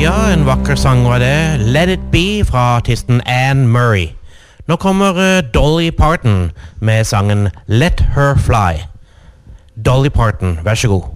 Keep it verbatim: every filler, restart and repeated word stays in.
Ja, en vakker sang var det. Let It Be fra artisten Anne Murray. Nå kommer uh, Dolly Parton med sangen Let Her Fly. Dolly Parton, vær så god.